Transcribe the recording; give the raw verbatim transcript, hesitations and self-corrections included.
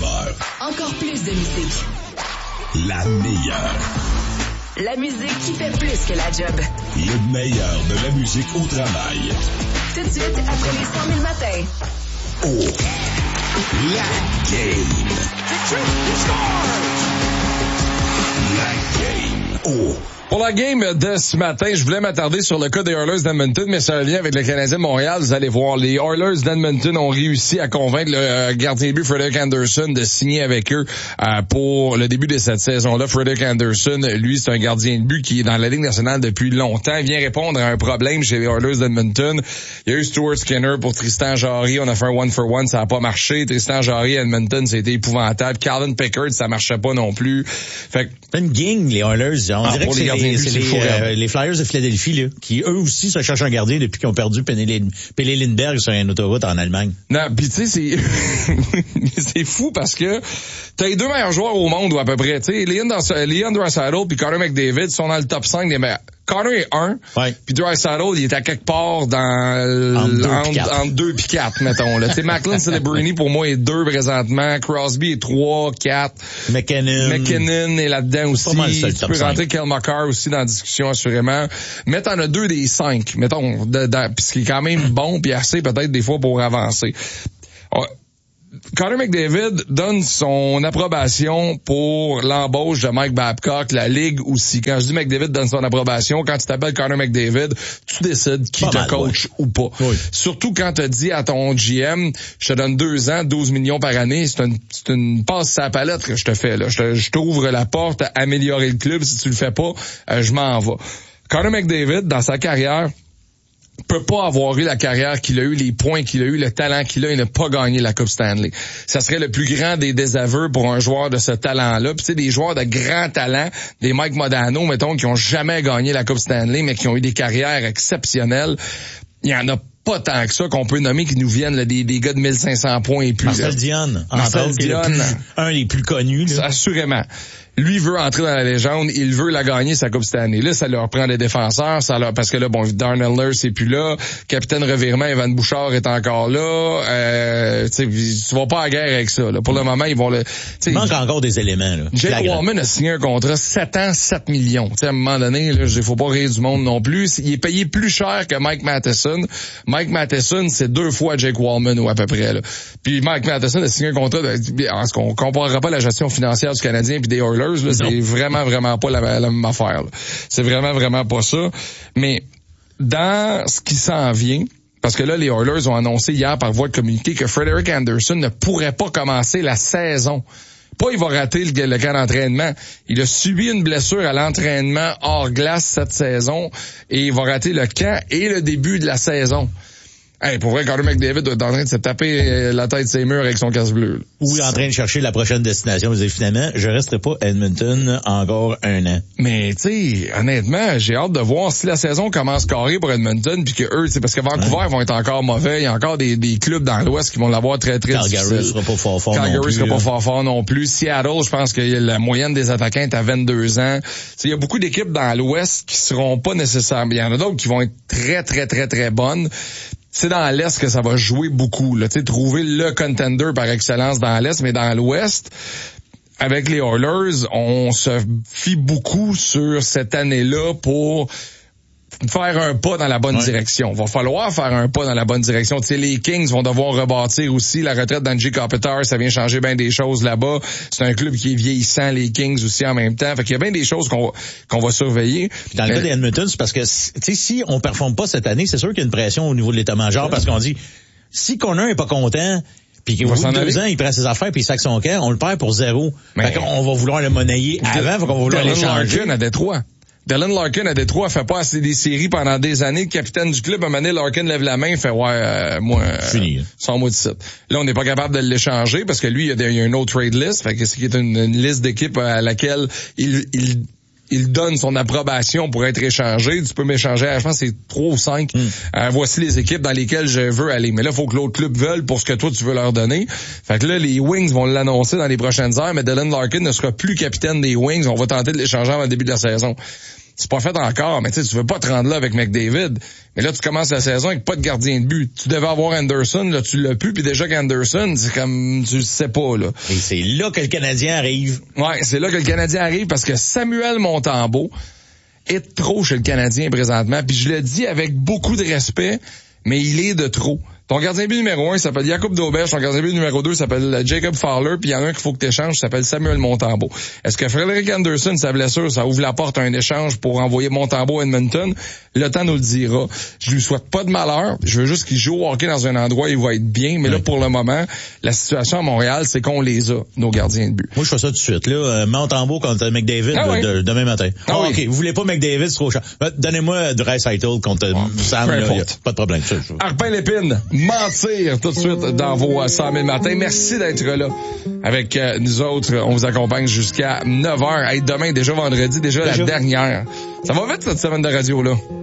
heures. Encore plus de musique. La meilleure. La musique qui fait plus que la job. Le meilleur de la musique au travail. Tout de suite, après les cent mille matins. Oh. La game. La game. Oh. Pour la game de ce matin, je voulais m'attarder sur le cas des Oilers d'Edmonton, mais c'est un lien avec le Canadien de Montréal. Vous allez voir, les Oilers d'Edmonton ont réussi à convaincre le gardien de but Frederik Andersen de signer avec eux euh, pour le début de cette saison-là. Frederik Andersen, lui, c'est un gardien de but qui est dans la Ligue nationale depuis longtemps. Il vient répondre à un problème chez les Oilers d'Edmonton. Il y a eu Stuart Skinner pour Tristan Jarry. On a fait un one for one, ça n'a pas marché. Tristan Jarry à Edmonton, c'était épouvantable. Calvin Pickard, ça marchait pas non plus. Fait que c'est une gang, les Oilers. On ah, dirait que c'est les, c'est les, euh, les Flyers de Philadelphie, là, qui eux aussi se cherchent un gardien depuis qu'ils ont perdu Pelle Lindbergh sur une autoroute en Allemagne. Non, pis tu sais, c'est c'est fou parce que t'as les deux meilleurs joueurs au monde, ou à peu près. Tu sais, Leon Draisaitl puis Connor McDavid sont dans le top cinq des meilleurs. Connor est un, ouais. Puis Draisaitl, il est à quelque part dans entre deux pis quatre, mettons. Tu sais, Macklin Celebrini pour moi est deux présentement, Crosby est trois, quatre. McKinnon. McKinnon est là-dedans aussi. Tu peux rentrer Kel McCarr aussi dans la discussion assurément. Mais t'en as deux des cinq, mettons, de, de, pis ce qui est quand même bon puis assez peut-être des fois pour avancer. Oh, Connor McDavid donne son approbation pour l'embauche de Mike Babcock, la Ligue aussi. Quand je dis McDavid donne son approbation, quand tu t'appelles Connor McDavid, tu décides qui pas te mal, coach ouais. ou pas. Oui. Surtout quand tu dis à ton G M, je te donne deux ans, douze millions par année, c'est une, c'est une passe à la palette que je te fais, là. Je, te, je t'ouvre la porte à améliorer le club. Si tu le fais pas, euh, je m'en vais. Connor McDavid, dans sa carrière, peut pas avoir eu la carrière qu'il a eu, les points qu'il a eu, le talent qu'il a, il n'a pas gagné la Coupe Stanley. Ça serait le plus grand des désaveux pour un joueur de ce talent-là. Puis tu sais, des joueurs de grand talent, des Mike Modano, mettons, qui ont jamais gagné la Coupe Stanley, mais qui ont eu des carrières exceptionnelles, il y en a pas tant que ça qu'on peut nommer qui nous viennent là, des, des gars de mille cinq cents points et plus. Marcel Dionne, Marcel Dionne, un des plus connus. Là. Assurément. Lui veut entrer dans la légende, il veut la gagner sa Coupe cette année. Là, ça leur prend des défenseurs, ça leur parce que là, bon, Darnell Nurse est plus là, capitaine revirement, Evan Bouchard est encore là. Euh, tu vas pas à guerre avec ça. Là. Pour le moment, ils vont le. Il manque encore des éléments. Là. Jake Walman a signé un contrat sept ans, sept millions. T'sais, à un moment donné, il faut pas rire du monde non plus. Il est payé plus cher que Mike Matheson. Mike Matheson, c'est deux fois Jake Walman ou à peu près. Là. Puis Mike Matheson a signé un contrat. De, est-ce qu'on comparera pas la gestion financière du Canadien puis des Oilers? Là, c'est vraiment, vraiment pas la, la même affaire. Là. C'est vraiment, vraiment pas ça. Mais dans ce qui s'en vient, parce que là, les Oilers ont annoncé hier par voie de communiqué que Frederik Andersen ne pourrait pas commencer la saison. Pas il va rater le, le camp d'entraînement. Il a subi une blessure à l'entraînement hors glace cette saison et il va rater le camp et le début de la saison. Hey, pour vrai, Connor McDavid doit être en train de se taper la tête ses murs avec son casque bleu. Là. Ou en train de chercher la prochaine destination. Vous dites, finalement, je resterai pas à Edmonton encore un an. Mais, tu sais, honnêtement, j'ai hâte de voir si la saison commence carrée pour Edmonton puis que eux, c'est parce que Vancouver ouais. vont être encore mauvais. Il y a encore des, des clubs dans l'Ouest qui vont l'avoir très, très Calgary difficile. Calgary sera pas fort fort Calgary non plus. sera pas fort fort non plus. Seattle, je pense que la moyenne des attaquants est à vingt-deux ans. Il y a beaucoup d'équipes dans l'Ouest qui seront pas nécessairement. Il y en a d'autres qui vont être très, très, très, très bonnes. C'est dans l'Est que ça va jouer beaucoup, là. Tu sais, trouver le contender par excellence dans l'Est, mais dans l'Ouest, avec les Oilers, on se fie beaucoup sur cette année-là pour faire un pas dans la bonne ouais. direction. Va falloir faire un pas dans la bonne direction. Tu sais, les Kings vont devoir rebâtir aussi. La retraite d'Angie Kopitar, ça vient changer bien des choses là-bas. C'est un club qui est vieillissant, les Kings aussi en même temps. Fait qu'il y a bien des choses qu'on, qu'on va surveiller. Puis dans le Mais... cas d'Edmonton, c'est parce que, tu sais, si on performe pas cette année, c'est sûr qu'il y a une pression au niveau de l'état-major ouais. parce qu'on dit, si Connor est pas content, puis qu'au bout de deux ans, il prend ses affaires puis il sac son camp, on le perd pour zéro. Mais... Fait qu'on va vouloir le monnayer avant, fait qu'on va vouloir l'échanger. Larkin à Détroit. Dylan Larkin à Détroit fait pas assez des séries pendant des années. Le capitaine du club, à un moment donné, Larkin lève la main, fait ouais, euh, moi, euh, fini. Sans mot de site. Là, on n'est pas capable de l'échanger parce que lui, il y a, des, il y a un autre trade list, fait que c'est une, une liste d'équipes à laquelle il, il il donne son approbation pour être échangé. Tu peux m'échanger, je pense que c'est trois ou cinq. Mm. Euh, voici les équipes dans lesquelles je veux aller. Mais là, il faut que l'autre club veuille pour ce que toi, tu veux leur donner. Fait que là, les Wings vont l'annoncer dans les prochaines heures, mais Dylan Larkin ne sera plus capitaine des Wings. On va tenter de l'échanger avant le début de la saison. c'est pas fait encore, mais tu sais, tu veux pas te rendre là avec McDavid. Mais là, tu commences la saison avec pas de gardien de but. Tu devais avoir Anderson, là, tu l'as plus, puis déjà qu'Anderson, c'est comme, tu le sais pas, là. Et c'est là que le Canadien arrive. Ouais, c'est là que le Canadien arrive parce que Samuel Montembeault est trop chez le Canadien présentement, puis je le dis avec beaucoup de respect, mais il est de trop. Ton gardien de but numéro un s'appelle Jakub Dobeš, ton gardien de but numéro deux s'appelle Jacob Fowler, puis il y en a un qu'il faut que tu échanges, s'appelle Samuel Montembeault. Est-ce que Frederick Anderson, sa blessure, ça ouvre la porte à un échange pour envoyer Montembeault à Edmonton? Le temps nous le dira. Je lui souhaite pas de malheur, je veux juste qu'il joue au hockey dans un endroit où il va être bien, mais oui. Là, pour le moment, la situation à Montréal, c'est qu'on les a, nos gardiens de but. Moi, je fais ça tout de suite, là. Euh, Montembeault contre McDavid ah, de, oui. de, demain matin. Ah, oh, oui. OK, vous voulez pas McDavid, c'est trop cher. Donnez-moi Draisaitl contre oh, Sam, là, y a pas de problème. Arpin Lépine, mentir tout de suite dans vos cent mille matins. Merci d'être là avec euh, nous autres. On vous accompagne jusqu'à neuf heures. Hey, demain, déjà vendredi, déjà, déjà la dernière. Ça va vite cette semaine de radio, là.